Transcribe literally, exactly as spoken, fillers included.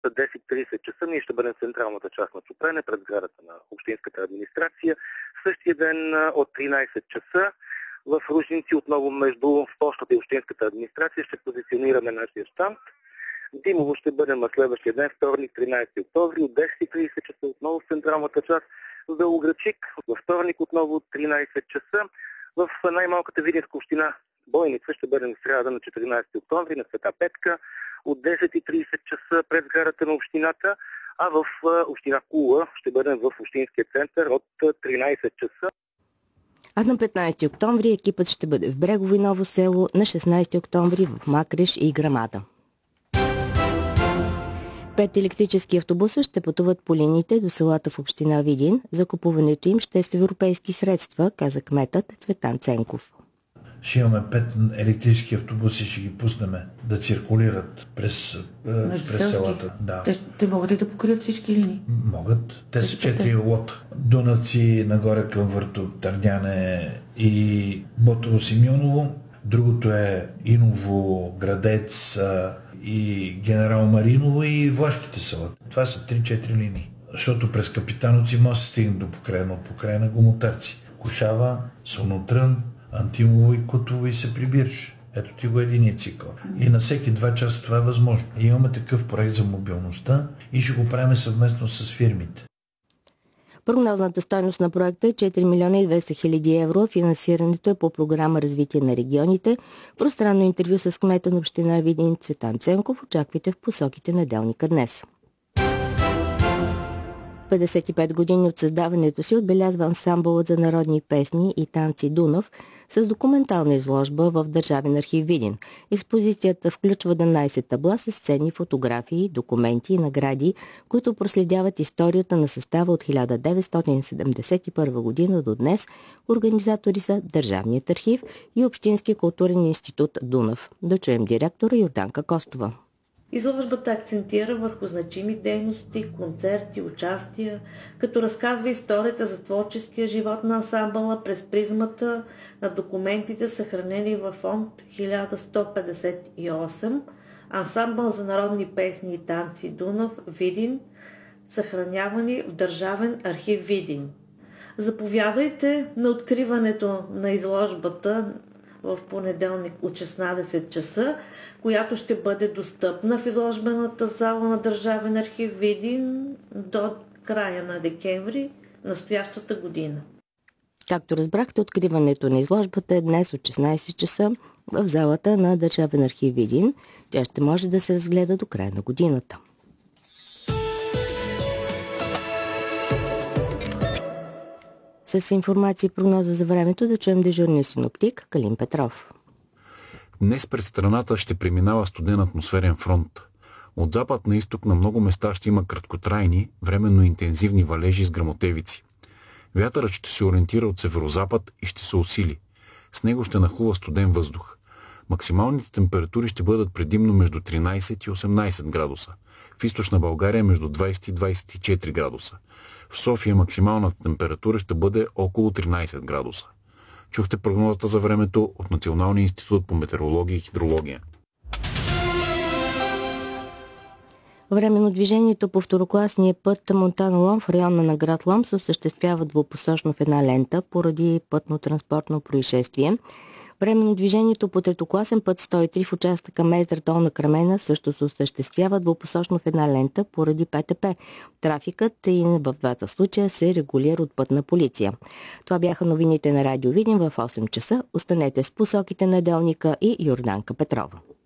десет и тридесет часа ние ще бъдем в централната част на Чупрене, пред сградата на общинската администрация. В същия ден от тринадесет часа в Ружинци, отново между почтата и общинската администрация, ще позиционираме нашия щанд. В Димово ще бъдем на следващия ден, вторник, тринадесети октомври, от десет и тридесет часа отново в централната част. В Белоградчик, във вторник отново от тринадесет часа. В най-малката видинска община Бойница ще бъдем в сряда на четиринадесети октомври на Света Петка от десет и тридесет часа пред сградата на общината, а в община Кула ще бъдем в общинския център от тринадесет часа. А на петнадесети октомври екипът ще бъде в Брегово и Ново село, на шестнадесети октомври в Макреш и Грамада. Пет електрически автобуса ще пътуват по линиите до селата в община Видин. Закупуването им ще е с европейски средства, каза кметът Цветан Ценков. Ще имаме пет електрически автобуси, ще ги пуснем да циркулират през, през селата. Да. Те, те могат ли да покрият всички линии? Могат. Те са четири лота. Дунавци, нагоре към Върто, Търняне и Ботово Симеоново. Другото е Иново, Градец и Генерал Мариново и Влашките села. Това са три-четири линии. Защото през Капитановци може да се стигне до покрайна, от покрайна Гомотарци. Кошава, Солнотрън, Антимово и Кутово и се прибираш. Ето ти го единия цикъл. И на всеки два часа това е възможно. И имаме такъв проект за мобилността и ще го правим съвместно с фирмите. Прогнозната стойност на проекта е четири милиона и двеста хиляди евро. Финансирането е по програма Развитие на регионите. Пространно интервю с кмета на община Видин Цветан Ценков очаквайте в посоките на Делника днес. петдесет и пет години от създаването си отбелязва ансамбълът за народни песни и танци Дунав с документална изложба в Държавен архив Видин. Експозицията включва единадесет табла с сцени, фотографии, документи и награди, които проследяват историята на състава от хиляда деветстотин седемдесет и първа година до днес. Организатори са Държавният архив и Общински културен институт Дунав. Да чуем директора Йорданка Костова. Изложбата акцентира върху значими дейности, концерти, участия, като разказва историята за творческия живот на ансамбъла през призмата на документите, съхранени във фонд хиляда сто петдесет и осем, ансамбъл за народни песни и танци Дунав, Видин, съхранявани в Държавен архив Видин. Заповядайте на откриването на изложбата в понеделник от шестнадесет часа, която ще бъде достъпна в изложбената зала на Държавен архив Видин до края на декември настоящата година. Както разбрахте, откриването на изложбата е днес от шестнадесет часа в залата на Държавен архив Видин. Тя ще може да се разгледа до края на годината. С информация и прогноза за времето да чуем дежурния синоптик Калин Петров. Днес пред страната ще преминава студен атмосферен фронт. От запад на изток на много места ще има краткотрайни, временно интензивни валежи с гръмотевици. Вятърът ще се ориентира от северозапад и ще се усили. С него ще нахлува студен въздух. Максималните температури ще бъдат предимно между тринадесет и осемнадесет градуса. В източна България между двадесет и двадесет и четири градуса. В София максималната температура ще бъде около тринадесет градуса. Чухте прогнозата за времето от Националния институт по метеорология и хидрология. Временно движението по второкласния път Монтана-Лом в района на град Лом се осъществява двупосочно в една лента поради пътно-транспортно происшествие. Временно движението по третокласен път сто и три в участъка Мездър-Долна Крамена също се осъществява двупосочно в една лента поради ПТП. Трафикът и в двата случая се регулира от пътна полиция. Това бяха новините на Радио Видин в осем часа. Останете с посоките на Делника и Йорданка Петрова.